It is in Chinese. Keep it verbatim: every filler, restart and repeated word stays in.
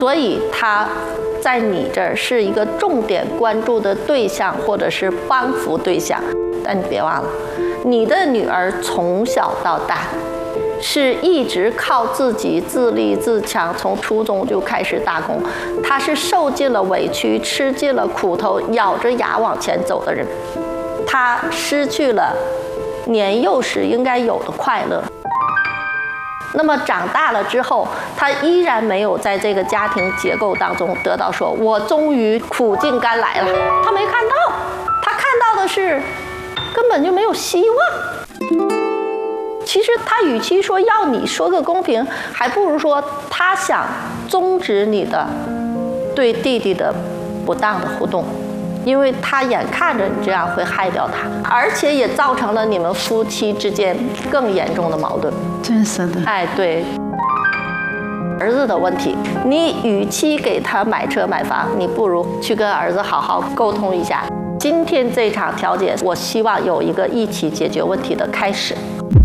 所以他在你这儿是一个重点关注的对象，或者是帮扶对象。但你别忘了，你的女儿从小到大是一直靠自己自立自强，从初中就开始打工，她是受尽了委屈，吃尽了苦头，咬着牙往前走的人。她失去了年幼时应该有的快乐。那么长大了之后，他依然没有在这个家庭结构当中得到说我终于苦尽甘来了，他没看到，他看到的是根本就没有希望。其实他与其说要你说个公平，还不如说他想终止你的对弟弟的不当的互动，因为他眼看着你这样会害掉他，而且也造成了你们夫妻之间更严重的矛盾。 真是的。 哎，对，儿子的问题，你与其给他买车买房，你不如去跟儿子好好沟通一下。今天这场调解，我希望有一个一起解决问题的开始。